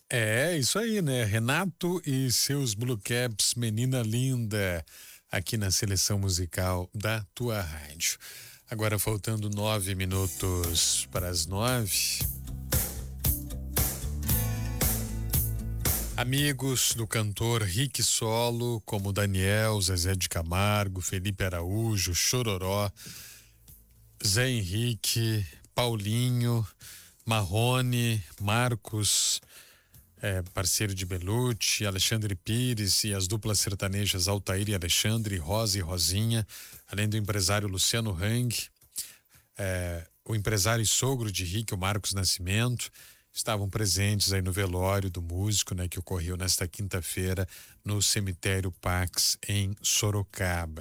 É, isso aí, né? Renato e seus Blue Caps, menina linda, aqui na seleção musical da tua rádio. Agora faltando 9 minutos para as 9. Amigos do cantor Rick Solo, como Daniel, Zezé de Camargo, Felipe Araújo, Chororó, Zé Henrique, Paulinho, Marrone, Marcos, parceiro de Belucci, Alexandre Pires e as duplas sertanejas Altair e Alexandre, Rosa e Rosinha, além do empresário Luciano Hang, o empresário e sogro de Rick, o Marcos Nascimento, estavam presentes aí no velório do músico, né, que ocorreu nesta quinta-feira no cemitério Pax em Sorocaba.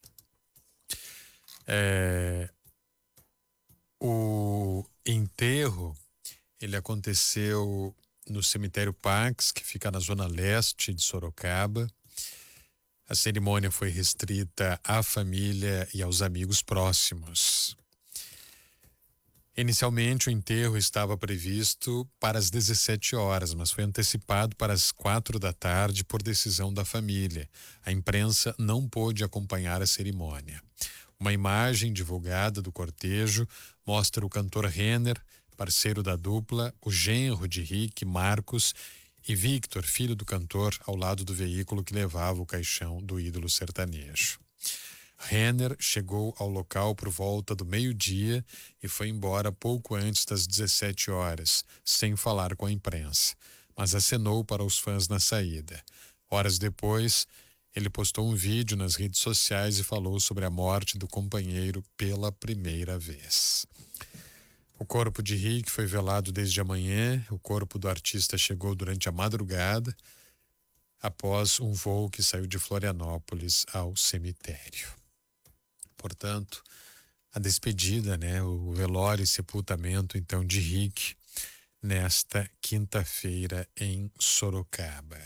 O enterro, ele aconteceu no cemitério Pax, que fica na zona leste de Sorocaba. A cerimônia foi restrita à família e aos amigos próximos. Inicialmente, o enterro estava previsto para as 17 horas, mas foi antecipado para as 4 da tarde por decisão da família. A imprensa não pôde acompanhar a cerimônia. Uma imagem divulgada do cortejo mostra o cantor Renner, parceiro da dupla, o genro de Rick, Marcos, e Victor, filho do cantor, ao lado do veículo que levava o caixão do ídolo sertanejo. Renner chegou ao local por volta do meio-dia e foi embora pouco antes das 17 horas, sem falar com a imprensa, mas acenou para os fãs na saída. Horas depois, ele postou um vídeo nas redes sociais e falou sobre a morte do companheiro pela primeira vez. O corpo de Rick foi velado desde a manhã. O corpo do artista chegou durante a madrugada, após um voo que saiu de Florianópolis ao cemitério. Portanto, a despedida, né, o velório e sepultamento, então, de Rick, nesta quinta-feira em Sorocaba.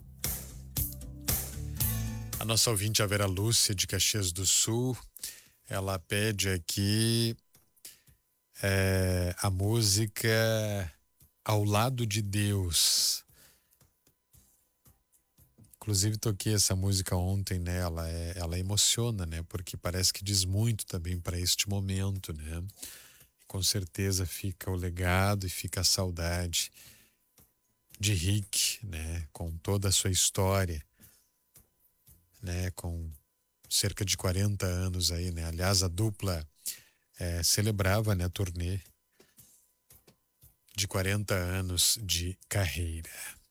A nossa ouvinte, a Vera Lúcia, de Caxias do Sul, ela pede aqui a música Ao Lado de Deus. Inclusive toquei essa música ontem, né? Ela emociona, né? Porque parece que diz muito também para este momento, né? E com certeza fica o legado e fica a saudade de Rick, né? Com toda a sua história, né? Com cerca de 40 anos aí, né? Aliás, a dupla celebrava, né, a turnê de 40 anos de carreira.